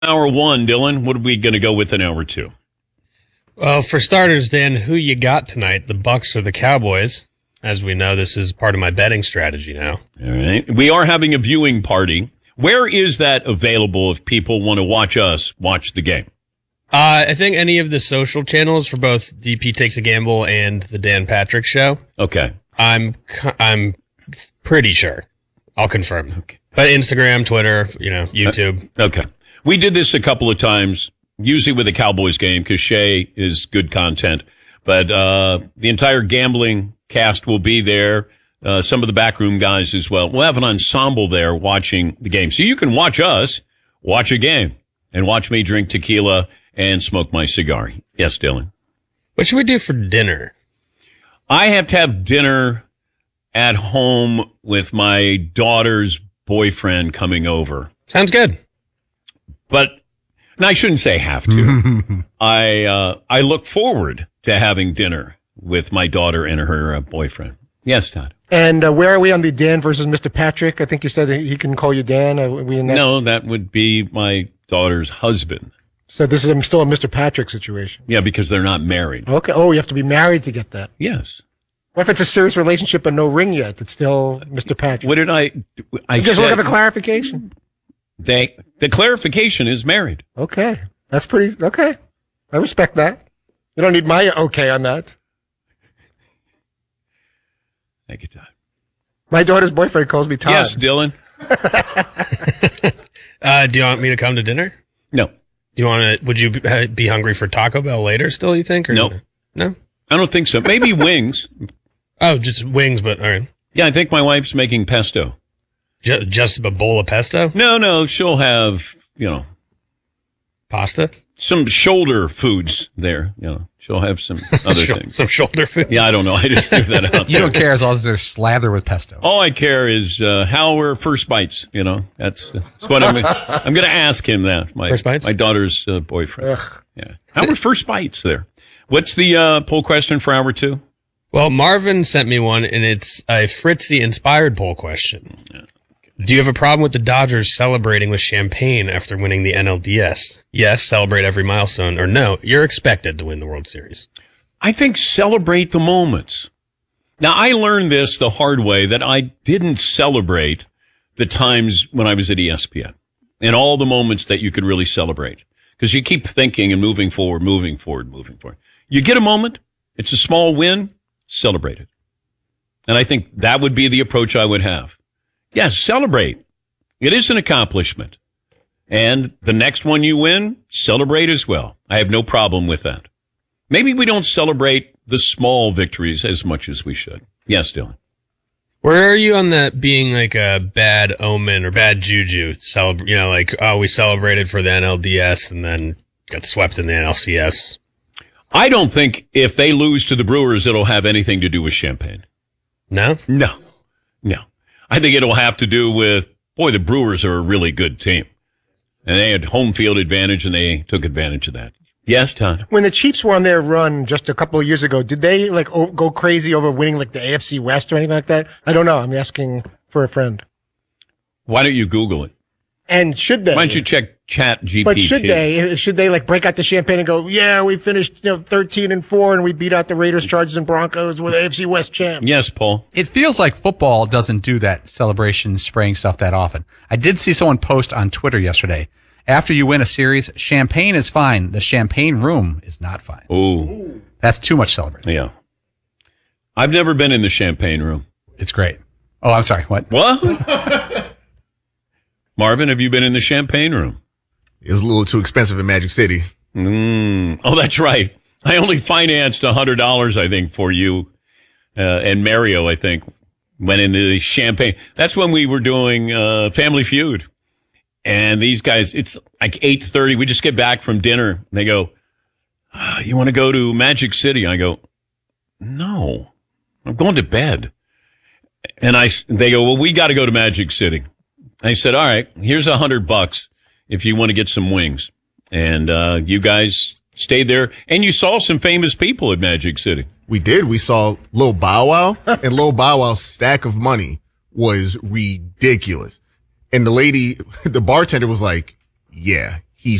hour one, Dylan. What are we going to go with in hour two? Well, for starters, Dan, who you got tonight, the Bucks or the Cowboys? As we know, this is part of my betting strategy now. All right. We are having a viewing party. Where is that available if people want to watch us watch the game? I think any of the social channels for both DP Takes a Gamble and the Dan Patrick Show. Okay. I'm pretty sure. I'll confirm. Okay. But Instagram, Twitter, YouTube. Okay. We did this a couple of times, usually with a Cowboys game, because Shea is good content. But the entire gambling cast will be there. Some of the backroom guys as well. We'll have an ensemble there watching the game. So you can watch us watch a game and watch me drink tequila and smoke my cigar. Yes, Dylan. What should we do for dinner? I have to have dinner at home with my daughter's boyfriend coming over. Sounds good. But and I shouldn't say have to. I look forward to having dinner with my daughter and her boyfriend. Yes, Todd. And where are we on the Dan versus Mr. Patrick? I think you said he can call you Dan. Are we in that? No, that would be my daughter's husband. So this is still a Mr. Patrick situation. Yeah, because they're not married. Okay. Oh, you have to be married to get that. Yes. What if it's a serious relationship but no ring yet? It's still Mr. Patrick. What did I just said, look at the clarification. The clarification is married. Okay. That's pretty, okay. I respect that. You don't need my okay on that. Thank you, Todd. My daughter's boyfriend calls me Todd. Yes, Dylan. Do you want me to come to dinner? No. Do you want to? Would you be hungry for Taco Bell later? Still, you think? Or No. No. I don't think so. Maybe wings. Oh, just wings, but all right. Yeah, I think my wife's making pesto. Just a bowl of pesto? No, she'll have, Pasta? some shoulder foods there. She'll have some other things. Some shoulder food? Yeah, I don't know. I just threw that out. You don't care as long as they're slathered with pesto. All I care is how were first bites. That's what I'm going to ask him that. First bites? My daughter's boyfriend. Yeah. How were first bites there? What's the poll question for hour two? Well, Marvin sent me one, and it's a Fritzy-inspired poll question. Yeah. Do you have a problem with the Dodgers celebrating with champagne after winning the NLDS? Yes, celebrate every milestone. Or no, you're expected to win the World Series. I think celebrate the moments. Now, I learned this the hard way, that I didn't celebrate the times when I was at ESPN and all the moments that you could really celebrate, because you keep thinking and moving forward. You get a moment, it's a small win, celebrate it. And I think that would be the approach I would have. Yes, celebrate. It is an accomplishment. And the next one you win, celebrate as well. I have no problem with that. Maybe we don't celebrate the small victories as much as we should. Yes, Dylan. Where are you on that being like a bad omen or bad juju? We celebrated for the NLDS and then got swept in the NLCS. I don't think if they lose to the Brewers, it'll have anything to do with champagne. No? No. I think it'll have to do with, the Brewers are a really good team. And they had home field advantage, and they took advantage of that. Yes, Todd? When the Chiefs were on their run just a couple of years ago, did they go crazy over winning the AFC West or anything like that? I don't know. I'm asking for a friend. Why don't you Google it? And should they? Why don't you check Chat GPT? But should they break out the champagne and go, yeah, we finished 13-4 and we beat out the Raiders, Chargers, and Broncos with AFC West champ? Yes, Paul. It feels like football doesn't do that celebration spraying stuff that often. I did see someone post on Twitter yesterday, after you win a series, champagne is fine. The champagne room is not fine. Ooh. That's too much celebrating. Yeah. I've never been in the champagne room. It's great. Oh, I'm sorry. What? Marvin, have you been in the champagne room? It was a little too expensive in Magic City. Oh, that's right. I only financed $100, I think, for you and Mario, I think, went into the champagne. That's when we were doing Family Feud. And these guys, it's like 8:30. We just get back from dinner. They go, you want to go to Magic City? I go, no, I'm going to bed. And they go, well, we got to go to Magic City. I said, all right, here's $100 if you want to get some wings. And you guys stayed there, and you saw some famous people at Magic City. We did. We saw Lil Bow Wow, and Lil Bow Wow's stack of money was ridiculous. And the bartender was like, yeah,